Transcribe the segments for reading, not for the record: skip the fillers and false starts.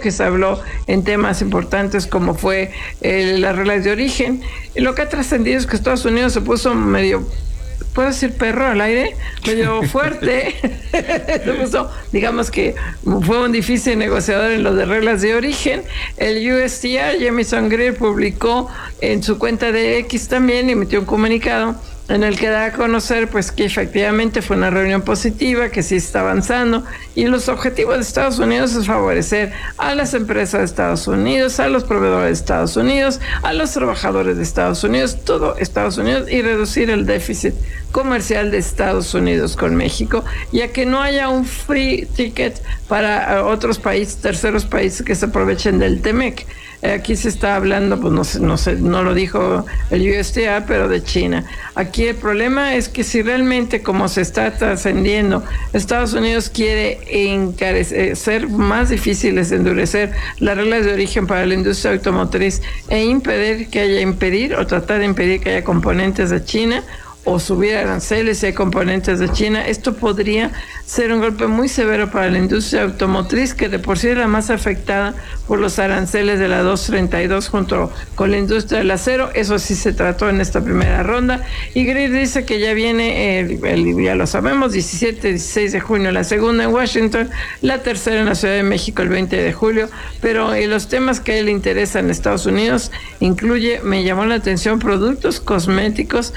que se habló en temas importantes como fue las reglas de origen. Y lo que ha trascendido es que Estados Unidos se puso medio, ¿puedo decir perro al aire? Medio fuerte. Se puso, digamos que fue un difícil negociador en lo de reglas de origen. El USTR, Jamieson Greer, publicó en su cuenta de X también, emitió un comunicado en el que da a conocer pues que efectivamente fue una reunión positiva, que sí está avanzando, y los objetivos de Estados Unidos es favorecer a las empresas de Estados Unidos, a los proveedores de Estados Unidos, a los trabajadores de Estados Unidos, todo Estados Unidos, y reducir el déficit comercial de Estados Unidos con México, ya que no haya un free ticket para otros países, terceros países que se aprovechen del TEMEC. Aquí se está hablando, pues no sé, no lo dijo el USDA, pero de China. Aquí el problema es que si realmente, como se está trascendiendo, Estados Unidos quiere ser más difíciles, endurecer las reglas de origen para la industria automotriz e impedir o tratar de impedir que haya componentes de China, o subir aranceles si hay componentes de China, esto podría ser un golpe muy severo para la industria automotriz, que de por sí era más afectada por los aranceles de la 232 junto con la industria del acero. Eso sí se trató en esta primera ronda, y Greer dice que ya viene, ya lo sabemos, 17, 16 de junio la segunda en Washington, la tercera en la Ciudad de México el 20 de julio, pero los temas que a él le interesan en Estados Unidos incluye, me llamó la atención, productos cosméticos,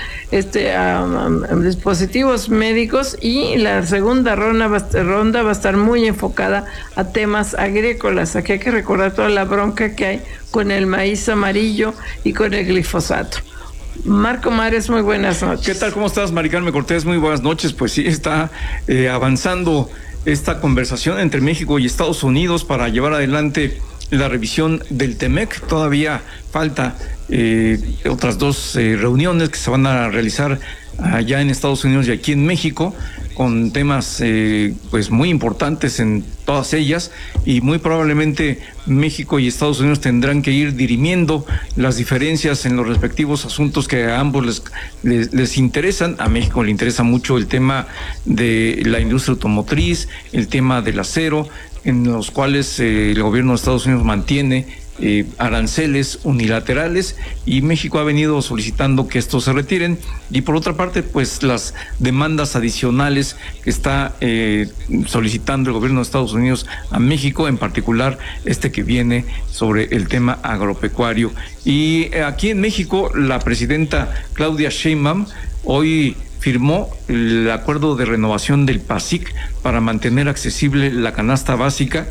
dispositivos médicos, y la segunda ronda va a estar muy enfocada a temas agrícolas. Aquí hay que recordar toda la bronca que hay con el maíz amarillo y con el glifosato. Marco Mares, muy buenas noches. ¿Qué tal? ¿Cómo estás, Mari Carmen Cortés? Muy buenas noches. Pues sí, está avanzando esta conversación entre México y Estados Unidos para llevar adelante la revisión del TEMEC. Todavía falta otras dos reuniones que se van a realizar allá en Estados Unidos y aquí en México, con temas pues muy importantes en todas ellas, y muy probablemente México y Estados Unidos tendrán que ir dirimiendo las diferencias en los respectivos asuntos que a ambos les interesan. A México le interesa mucho el tema de la industria automotriz, el tema del acero, en los cuales el gobierno de Estados Unidos mantiene aranceles unilaterales, y México ha venido solicitando que estos se retiren. Y por otra parte, pues las demandas adicionales que está solicitando el gobierno de Estados Unidos a México, en particular que viene sobre el tema agropecuario. Y aquí en México, la presidenta Claudia Sheinbaum hoy firmó el acuerdo de renovación del PASIC para mantener accesible la canasta básica,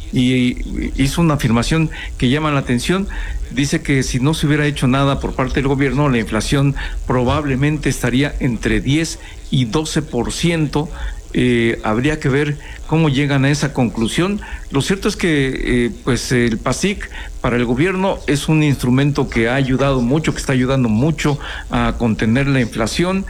y hizo una afirmación que llama la atención. Dice que si no se hubiera hecho nada por parte del gobierno, la inflación probablemente estaría entre 10 y 12%. Habría que ver cómo llegan a esa conclusión. Lo cierto es que pues el PASIC para el gobierno es un instrumento que ha ayudado mucho, que está ayudando mucho a contener la inflación.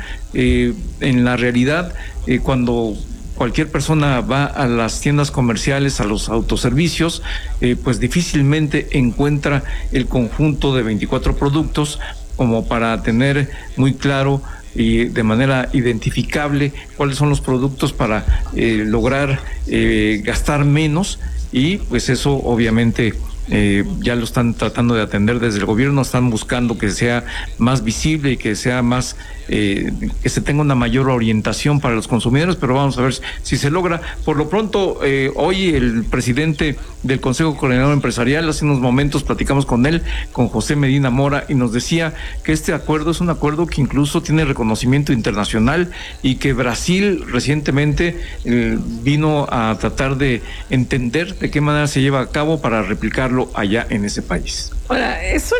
En la realidad, cuando cualquier persona va a las tiendas comerciales, a los autoservicios, pues difícilmente encuentra el conjunto de 24 productos como para tener muy claro y de manera identificable cuáles son los productos para lograr gastar menos. Y pues eso obviamente ya lo están tratando de atender desde el gobierno. Están buscando que sea más visible y que sea más que se tenga una mayor orientación para los consumidores, pero vamos a ver si se logra. Por lo pronto, hoy el presidente del Consejo Coordinador Empresarial, hace unos momentos platicamos con él, con José Medina Mora, y nos decía que este acuerdo es un acuerdo que incluso tiene reconocimiento internacional, y que Brasil recientemente vino a tratar de entender de qué manera se lleva a cabo para replicarlo allá en ese país. Ahora, es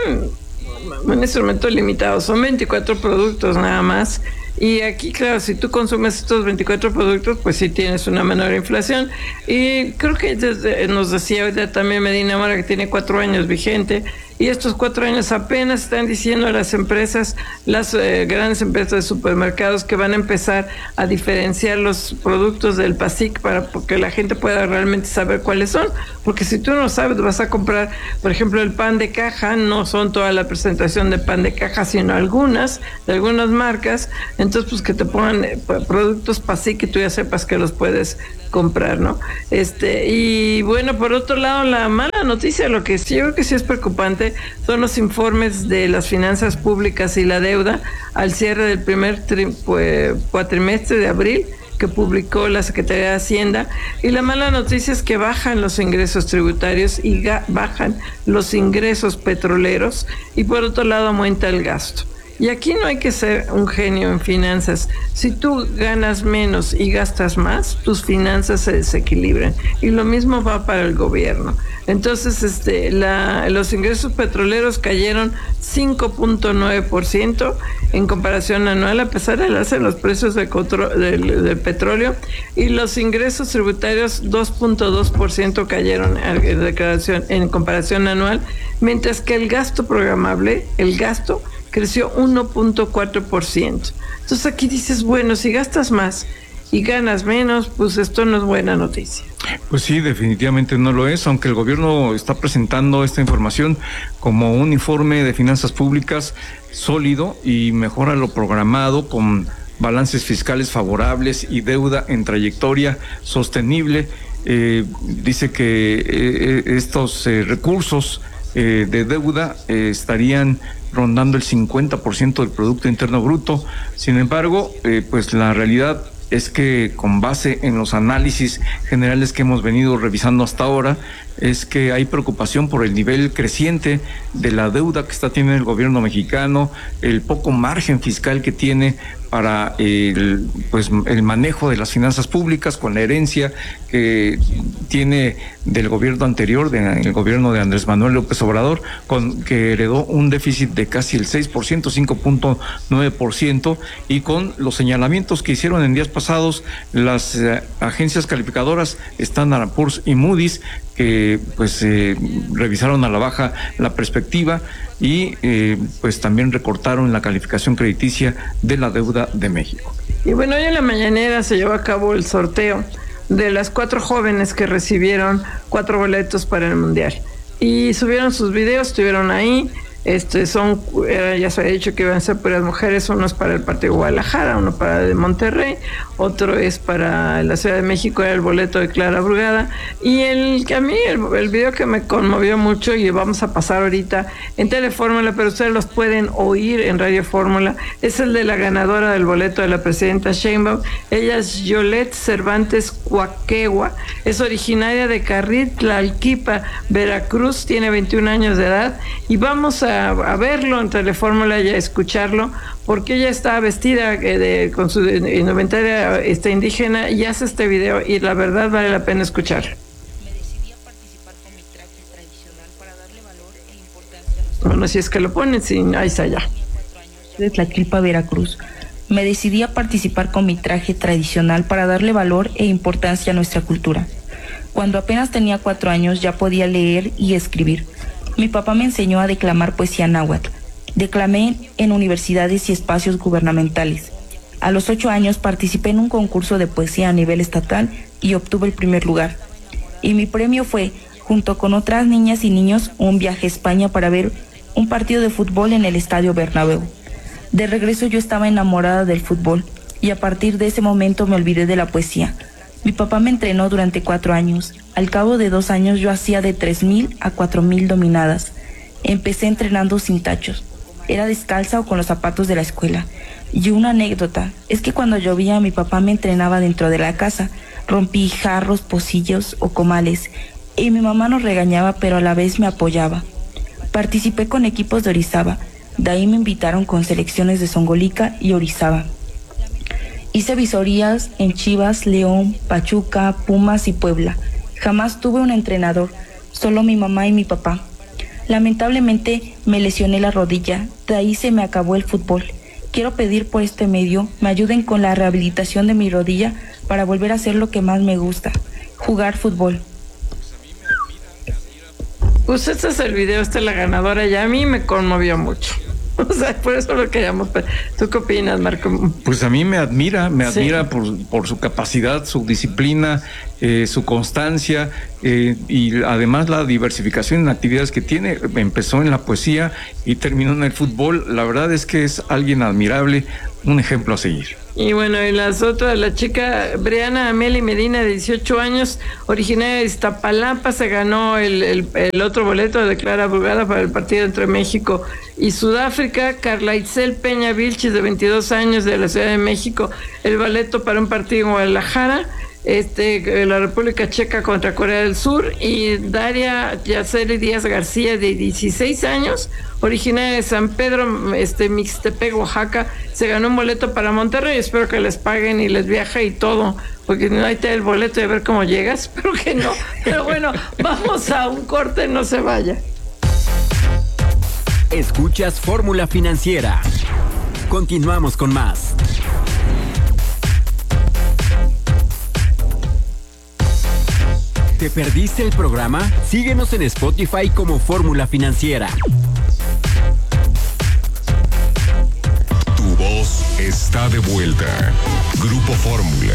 un instrumento limitado, son 24 productos nada más, y aquí, claro, si tú consumes estos 24 productos, pues sí tienes una menor inflación. Y creo que nos decía hoy también Medina Mora que tiene 4 años vigente, y estos 4 años apenas están diciendo a las empresas, las grandes empresas de supermercados, que van a empezar a diferenciar los productos del PASIC para que la gente pueda realmente saber cuáles son. Porque si tú no sabes, vas a comprar, por ejemplo, el pan de caja, no son toda la presentación de pan de caja, sino algunas, de algunas marcas. Entonces, pues que te pongan productos PASIC que tú ya sepas que los puedes comprar, ¿no? Y bueno, por otro lado, la mala mala noticia, lo que sí, yo creo que sí es preocupante, son los informes de las finanzas públicas y la deuda al cierre del primer cuatrimestre de abril, que publicó la Secretaría de Hacienda, y la mala noticia es que bajan los ingresos tributarios y bajan los ingresos petroleros, y por otro lado aumenta el gasto. Y aquí no hay que ser un genio en finanzas. Si tú ganas menos y gastas más, tus finanzas se desequilibran. Y lo mismo va para el gobierno. Entonces, los ingresos petroleros cayeron 5.9% en comparación anual, a pesar del alza en los precios del petróleo. Y los ingresos tributarios 2.2% cayeron en comparación anual, mientras que el gasto programable, creció 1.4%. Entonces aquí dices, bueno, si gastas más y ganas menos, pues esto no es buena noticia. Pues sí, definitivamente no lo es, aunque el gobierno está presentando esta información como un informe de finanzas públicas sólido y mejora lo programado, con balances fiscales favorables y deuda en trayectoria sostenible. Dice que estos recursos de deuda estarían rondando el 50% del Producto Interno Bruto. Sin embargo, pues la realidad es que, con base en los análisis generales que hemos venido revisando hasta ahora, es que hay preocupación por el nivel creciente de la deuda que está teniendo el gobierno mexicano, el poco margen fiscal que tiene para el manejo de las finanzas públicas, con la herencia que tiene del gobierno anterior, del gobierno de Andrés Manuel López Obrador, que heredó un déficit de casi el 6%, 5.9%, y con los señalamientos que hicieron en días pasados las agencias calificadoras Standard & Poor's y Moody's, que revisaron a la baja la perspectiva y pues también recortaron la calificación crediticia de la deuda de México. Y bueno, hoy en la mañanera se llevó a cabo el sorteo de las 4 jóvenes que recibieron 4 boletos para el Mundial. Y subieron sus videos, estuvieron ahí. Ya se había dicho que iban a ser puras mujeres. Uno es para el partido de Guadalajara, uno para el de Monterrey, otro es para la Ciudad de México, era el boleto de Clara Brugada. Y el video que me conmovió mucho, y vamos a pasar ahorita en Telefórmula, pero ustedes los pueden oír en Radio Fórmula, es el de la ganadora del boleto de la presidenta Sheinbaum. Ella es Yolette Cervantes Cuaquegua, es originaria de Carrit, Tlalquipa, Veracruz, tiene 21 años de edad, y vamos a verlo en Telefórmula y a escucharlo, porque ella está vestida con su indumentaria indígena y hace este video, y la verdad vale la pena escuchar. Me decidí a participar con mi traje tradicional para darle valor e importancia a nuestra... Bueno, si es que lo ponen, sí, ahí está ya. De Tlalquilpa, Veracruz. Me decidí a participar con mi traje tradicional para darle valor e importancia a nuestra cultura. Cuando apenas tenía 4 años ya podía leer y escribir. Mi papá me enseñó a declamar poesía náhuatl. Declamé en universidades y espacios gubernamentales. A los 8 años participé en un concurso de poesía a nivel estatal y obtuve el primer lugar. Y mi premio fue, junto con otras niñas y niños, un viaje a España para ver un partido de fútbol en el Estadio Bernabéu. De regreso yo estaba enamorada del fútbol y a partir de ese momento me olvidé de la poesía. Mi papá me entrenó durante 4 años. Al cabo de 2 años yo hacía de 3,000 a 4,000 dominadas. Empecé entrenando sin tachos. Era descalza o con los zapatos de la escuela. Y una anécdota es que cuando llovía mi papá me entrenaba dentro de la casa. Rompí jarros, pocillos o comales. Y mi mamá nos regañaba, pero a la vez me apoyaba. Participé con equipos de Orizaba. De ahí me invitaron con selecciones de Zongolica y Orizaba. Hice visorías en Chivas, León, Pachuca, Pumas y Puebla. Jamás tuve un entrenador, solo mi mamá y mi papá. Lamentablemente me lesioné la rodilla, de ahí se me acabó el fútbol. Quiero pedir por este medio me ayuden con la rehabilitación de mi rodilla para volver a hacer lo que más me gusta, jugar fútbol. Pues este es el video, esta es la ganadora, y a mí me conmovió mucho. O sea, por eso lo queríamos. ¿Tú qué opinas, Marco? Pues a mí me admira por su capacidad, su disciplina, su constancia, y además la diversificación en actividades que tiene. Empezó en la poesía y terminó en el fútbol. La verdad es que es alguien admirable, un ejemplo a seguir. Y bueno, y las otras, la chica Briana Ameli Medina, de 18 años, originaria de Iztapalapa, se ganó el otro boleto de Clara Brugada para el partido entre México y Sudáfrica. Carla Itzel Peña Vilchis, de 22 años, de la Ciudad de México, el boleto para un partido en Guadalajara. La República Checa contra Corea del Sur. Y Daria Yaceli Díaz García, de 16 años, originaria de San Pedro Mixtepec, Oaxaca, se ganó un boleto para Monterrey. Espero que les paguen y les viaje y todo, porque no hay te el boleto y a ver cómo llegas. Espero que no, pero bueno, vamos a un corte, no se vaya. Escuchas Fórmula Financiera. Continuamos con más. ¿Te perdiste el programa? Síguenos en Spotify como Fórmula Financiera. Tu voz está de vuelta. Grupo Fórmula.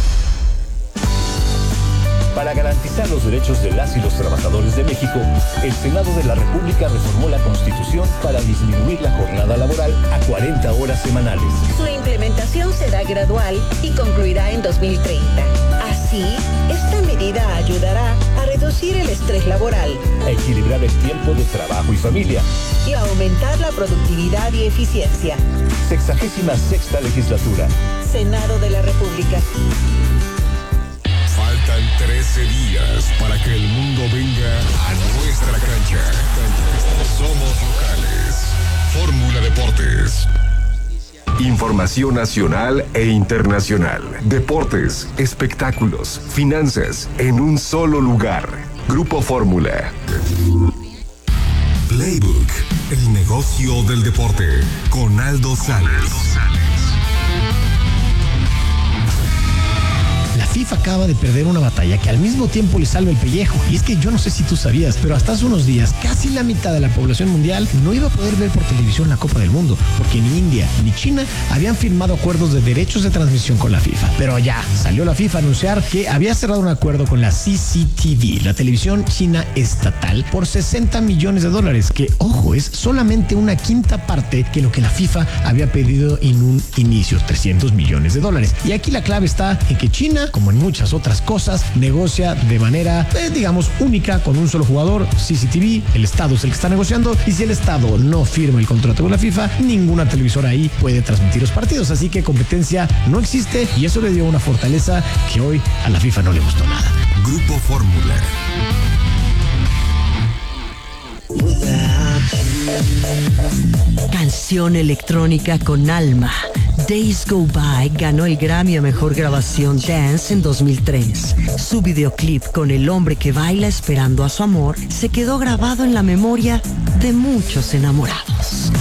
Para garantizar los derechos de las y los trabajadores de México, el Senado de la República reformó la Constitución para disminuir la jornada laboral a 40 horas semanales. Su implementación será gradual y concluirá en 2030. Así, esta medida ayudará a reducir el estrés laboral, a equilibrar el tiempo de trabajo y familia y a aumentar la productividad y eficiencia. 66ª legislatura. Senado de la República. Faltan 13 días para que el mundo venga a nuestra cancha. Somos locales. Fórmula Deportes. Información nacional e internacional. Deportes, espectáculos, finanzas, en un solo lugar. Grupo Fórmula. Playbook, el negocio del deporte, con Aldo Sales. La FIFA acaba de perder una batalla que al mismo tiempo le salva el pellejo. Y es que yo no sé si tú sabías, pero hasta hace unos días casi la mitad de la población mundial no iba a poder ver por televisión la Copa del Mundo, porque ni India ni China habían firmado acuerdos de derechos de transmisión con la FIFA. Pero ya salió la FIFA a anunciar que había cerrado un acuerdo con la CCTV, la televisión china estatal, por $60 millones, que, ojo, es solamente una quinta parte que lo que la FIFA había pedido en un inicio, $300 millones. Y aquí la clave está en que China, como en muchas otras cosas, negocia de manera, digamos, única con un solo jugador, CCTV. El Estado es el que está negociando, y si el Estado no firma el contrato con la FIFA, ninguna televisora ahí puede transmitir los partidos. Así que competencia no existe, y eso le dio una fortaleza que hoy a la FIFA no le gustó nada. Grupo Fórmula. Canción electrónica con alma. Days Go By ganó el Grammy a Mejor Grabación Dance en 2003. Su videoclip con el hombre que baila esperando a su amor se quedó grabado en la memoria de muchos enamorados.